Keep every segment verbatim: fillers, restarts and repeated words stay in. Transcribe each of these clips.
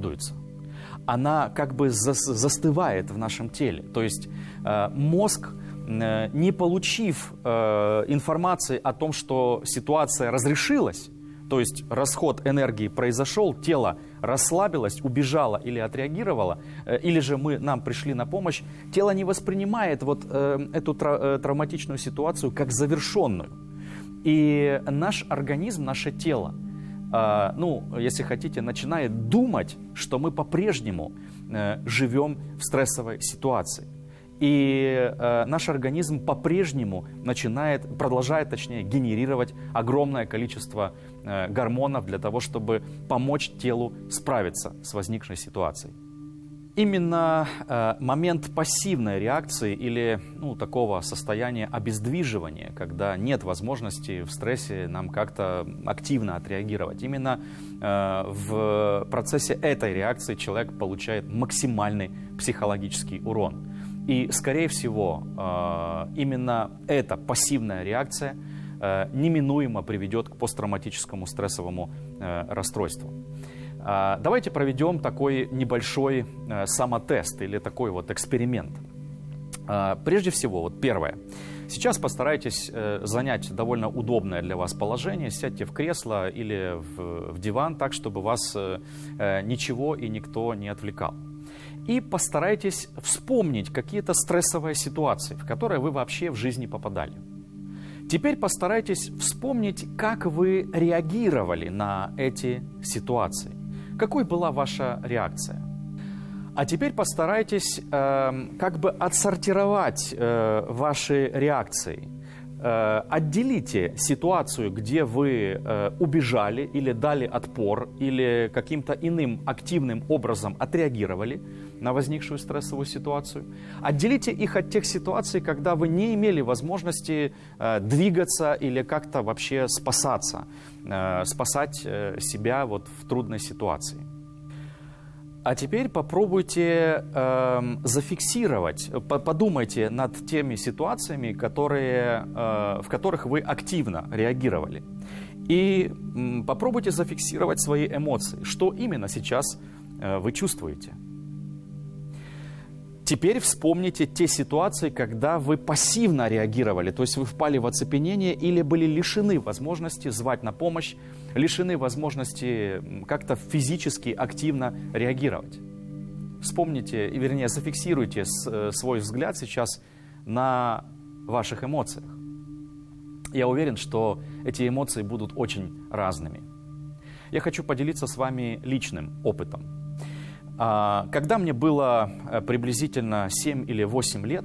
расходуется. Она как бы застывает в нашем теле. То есть э, мозг, э, не получив э, информации о том, что ситуация разрешилась, то есть расход энергии произошел, тело расслабилось, убежало или отреагировало, э, или же мы, нам пришли на помощь, тело не воспринимает вот э, эту тра э, травматичную ситуацию как завершенную. И наш организм, наше тело, э, ну, если хотите, начинает думать, что мы по-прежнему э, живем в стрессовой ситуации. И э, наш организм по-прежнему начинает, продолжает, точнее, генерировать огромное количество э, гормонов для того, чтобы помочь телу справиться с возникшей ситуацией. Именно э, момент пассивной реакции или ну, такого состояния обездвиживания, когда нет возможности в стрессе нам как-то активно отреагировать, именно э, в процессе этой реакции человек получает максимальный психологический урон. И, скорее всего, именно эта пассивная реакция неминуемо приведет к посттравматическому стрессовому расстройству. Давайте проведем такой небольшой самотест или такой вот эксперимент. Прежде всего, вот первое. Сейчас постарайтесь занять довольно удобное для вас положение. Сядьте в кресло или в, в диван так, чтобы вас ничего и никто не отвлекал. И постарайтесь вспомнить какие-то стрессовые ситуации, в которые вы вообще в жизни попадали. Теперь постарайтесь вспомнить, как вы реагировали на эти ситуации. Какой была ваша реакция? А теперь постарайтесь э, как бы отсортировать э, ваши реакции. Э, отделите ситуацию, где вы э, убежали или дали отпор, или каким-то иным активным образом отреагировали на возникшую стрессовую ситуацию. Отделите их от тех ситуаций, когда вы не имели возможности э, двигаться или как-то вообще спасаться, э, спасать э, себя вот в трудной ситуации. А теперь попробуйте э, зафиксировать, подумайте над теми ситуациями, которые, э, в которых вы активно реагировали. И э, попробуйте зафиксировать свои эмоции, что именно сейчас э, вы чувствуете. Теперь вспомните те ситуации, когда вы пассивно реагировали, то есть вы впали в оцепенение или были лишены возможности звать на помощь, лишены возможности как-то физически активно реагировать. Вспомните, вернее, зафиксируйте свой взгляд сейчас на ваших эмоциях. Я уверен, что эти эмоции будут очень разными. Я хочу поделиться с вами личным опытом. Когда мне было приблизительно семь или восемь лет,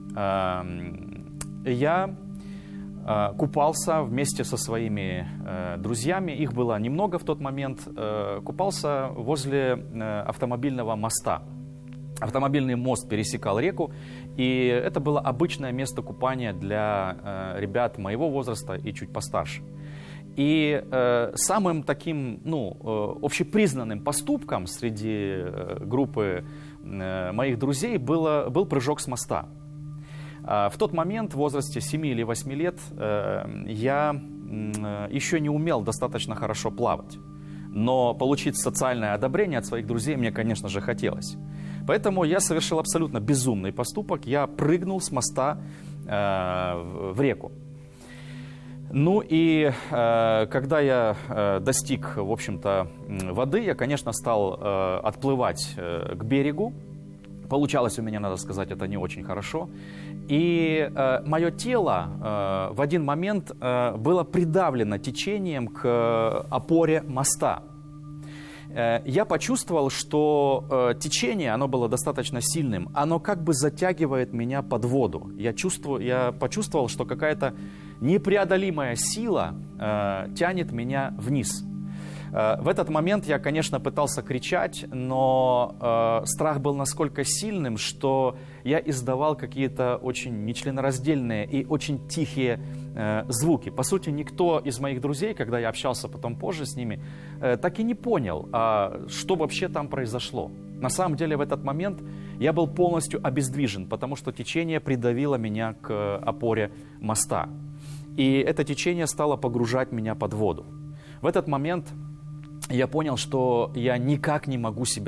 я купался вместе со своими друзьями, их было немного в тот момент, купался возле автомобильного моста. Автомобильный мост пересекал реку, и это было обычное место купания для ребят моего возраста и чуть постарше. И э, самым таким, ну, э, общепризнанным поступком среди э, группы э, моих друзей было, был прыжок с моста. Э, в тот момент, в возрасте семи или восьми лет, э, я э, еще не умел достаточно хорошо плавать. Но получить социальное одобрение от своих друзей мне, конечно же, хотелось. Поэтому я совершил абсолютно безумный поступок. Я прыгнул с моста э, в реку. Ну и э, когда я э, достиг, в общем-то, воды, я, конечно, стал э, отплывать э, к берегу. Получалось у меня, надо сказать, это не очень хорошо. И э, мое тело э, в один момент э, было придавлено течением к э, опоре моста. Э, я почувствовал, что э, течение, оно было достаточно сильным, оно как бы затягивает меня под воду. Я, чувствую, я почувствовал, что какая-то непреодолимая сила э, тянет меня вниз. Э, в этот момент я, конечно, пытался кричать, но э, страх был настолько сильным, что я издавал какие-то очень нечленораздельные и очень тихие э, звуки. По сути, никто из моих друзей, когда я общался потом позже с ними, э, так и не понял, э, что вообще там произошло. На самом деле в этот момент я был полностью обездвижен, потому что течение придавило меня к опоре моста. И это течение стало погружать меня под воду. В этот момент я понял, что я никак не могу себя